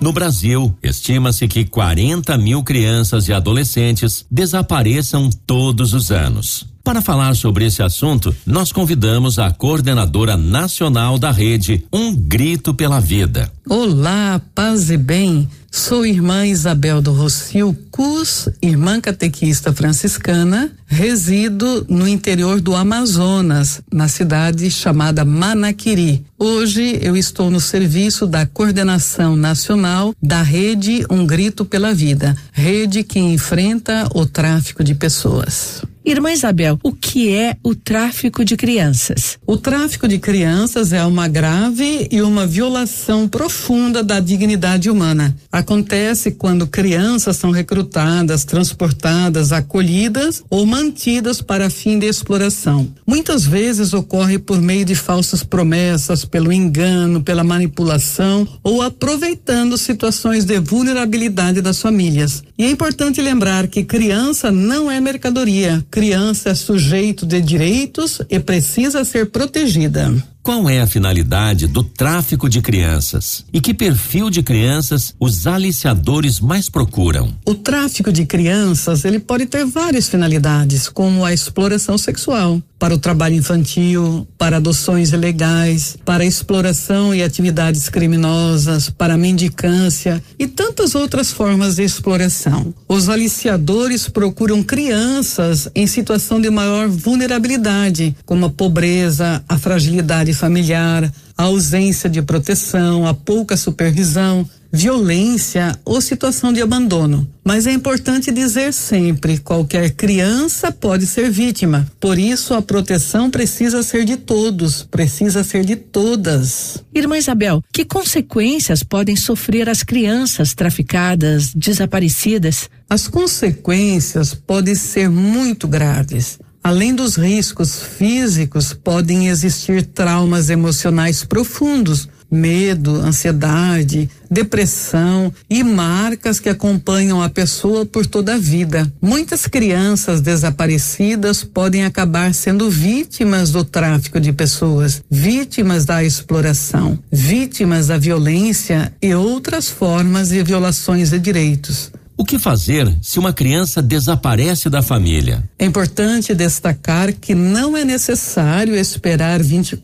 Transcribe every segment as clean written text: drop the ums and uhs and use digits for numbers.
No Brasil, estima-se que 40 mil crianças e adolescentes desapareçam todos os anos. Para falar sobre esse assunto, nós convidamos a coordenadora nacional da rede Um Grito pela Vida. Olá, paz e bem. Sou irmã Isabel do Rocio Cus, irmã catequista franciscana, resido no interior do Amazonas, na cidade chamada Manaquiri. Hoje eu estou no serviço da coordenação nacional da rede Um Grito pela Vida, rede que enfrenta o tráfico de pessoas. Irmã Isabel, o que é o tráfico de crianças? O tráfico de crianças é uma grave e uma violação profunda da dignidade humana. Acontece quando crianças são recrutadas, transportadas, acolhidas ou mantidas para fim de exploração. Muitas vezes ocorre por meio de falsas promessas, pelo engano, pela manipulação ou aproveitando situações de vulnerabilidade das famílias. E é importante lembrar que criança não é mercadoria. Criança é sujeito de direitos e precisa ser protegida. Qual é a finalidade do tráfico de crianças? E que perfil de crianças os aliciadores mais procuram? O tráfico de crianças, ele pode ter várias finalidades, como a exploração sexual, para o trabalho infantil, para adoções ilegais, para exploração e atividades criminosas, para a mendicância e tantas outras formas de exploração. Os aliciadores procuram crianças em situação de maior vulnerabilidade, como a pobreza, a fragilidade familiar, a ausência de proteção, a pouca supervisão, violência ou situação de abandono. Mas é importante dizer sempre, qualquer criança pode ser vítima. Por isso, a proteção precisa ser de todos, precisa ser de todas. Irmã Isabel, que consequências podem sofrer as crianças traficadas, desaparecidas? As consequências podem ser muito graves. Além dos riscos físicos, podem existir traumas emocionais profundos, medo, ansiedade, depressão e marcas que acompanham a pessoa por toda a vida. Muitas crianças desaparecidas podem acabar sendo vítimas do tráfico de pessoas, vítimas da exploração, vítimas da violência e outras formas de violações de direitos. O que fazer se uma criança desaparece da família? É importante destacar que não é necessário esperar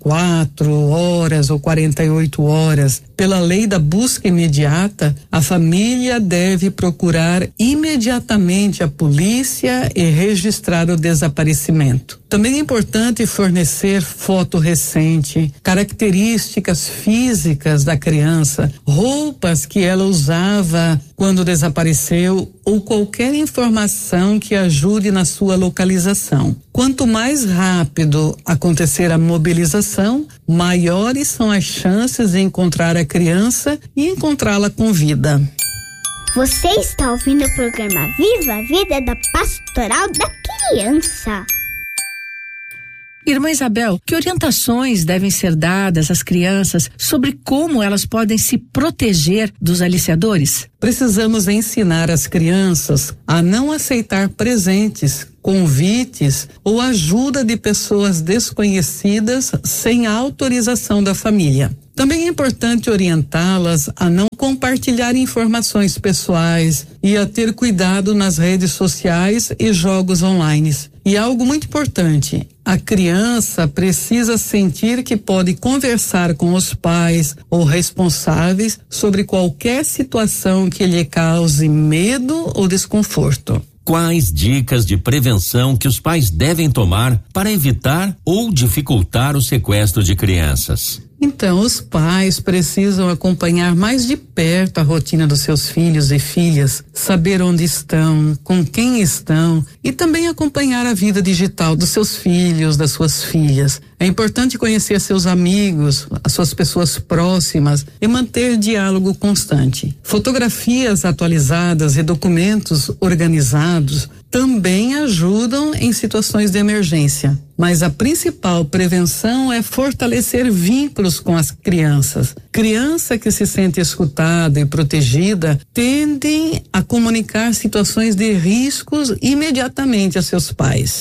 24 horas ou 48 horas. Pela lei da busca imediata, a família deve procurar imediatamente a polícia e registrar o desaparecimento. Também é importante fornecer foto recente, características físicas da criança, roupas que ela usava quando desapareceu ou qualquer informação que ajude na sua localização. Quanto mais rápido acontecer a mobilização, maiores são as chances de encontrar a criança e encontrá-la com vida. Você está ouvindo o programa Viva a Vida da Pastoral da Criança. Irmã Isabel, que orientações devem ser dadas às crianças sobre como elas podem se proteger dos aliciadores? Precisamos ensinar as crianças a não aceitar presentes, convites ou ajuda de pessoas desconhecidas sem a autorização da família. Também é importante orientá-las a não compartilhar informações pessoais e a ter cuidado nas redes sociais e jogos online. E algo muito importante, a criança precisa sentir que pode conversar com os pais ou responsáveis sobre qualquer situação que lhe cause medo ou desconforto. Quais dicas de prevenção que os pais devem tomar para evitar ou dificultar o sequestro de crianças? Então, os pais precisam acompanhar mais de perto a rotina dos seus filhos e filhas, saber onde estão, com quem estão e também acompanhar a vida digital dos seus filhos, das suas filhas. É importante conhecer seus amigos, as suas pessoas próximas e manter diálogo constante. Fotografias atualizadas e documentos organizados também ajudam em situações de emergência. Mas a principal prevenção é fortalecer vínculos com as crianças. Criança que se sente escutada e protegida tendem a comunicar situações de riscos imediatamente a seus pais.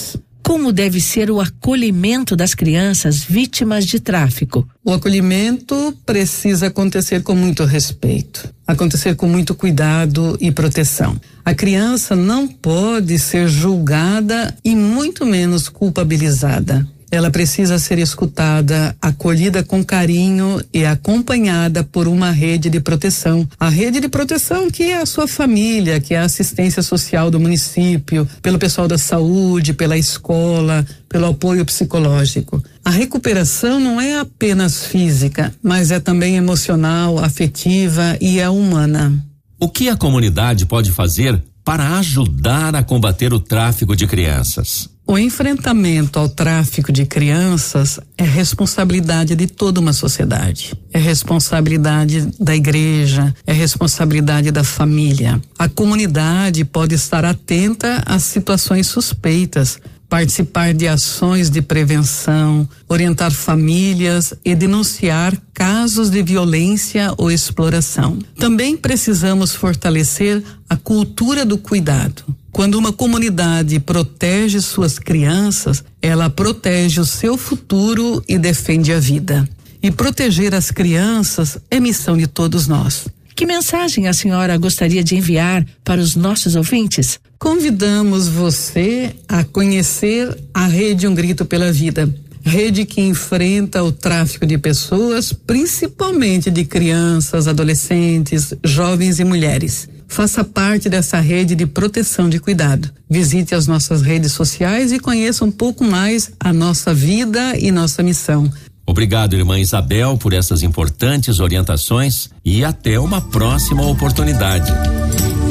como deve ser o acolhimento das crianças vítimas de tráfico? O acolhimento precisa acontecer com muito respeito, acontecer com muito cuidado e proteção. A criança não pode ser julgada e muito menos culpabilizada. Ela precisa ser escutada, acolhida com carinho e acompanhada por uma rede de proteção. A rede de proteção que é a sua família, que é a assistência social do município, pelo pessoal da saúde, pela escola, pelo apoio psicológico. A recuperação não é apenas física, mas é também emocional, afetiva e é humana. O que a comunidade pode fazer para ajudar a combater o tráfico de crianças? O enfrentamento ao tráfico de crianças é responsabilidade de toda uma sociedade. É responsabilidade da igreja, é responsabilidade da família. A comunidade pode estar atenta às situações suspeitas, participar de ações de prevenção, orientar famílias e denunciar casos de violência ou exploração. Também precisamos fortalecer a cultura do cuidado. Quando uma comunidade protege suas crianças, ela protege o seu futuro e defende a vida. E proteger as crianças é missão de todos nós. Que mensagem a senhora gostaria de enviar para os nossos ouvintes? Convidamos você a conhecer a Rede Um Grito pela Vida. Rede que enfrenta o tráfico de pessoas, principalmente de crianças, adolescentes, jovens e mulheres. Faça parte dessa rede de proteção de cuidado. Visite as nossas redes sociais e conheça um pouco mais a nossa vida e nossa missão. Obrigado, irmã Isabel, por essas importantes orientações e até uma próxima oportunidade.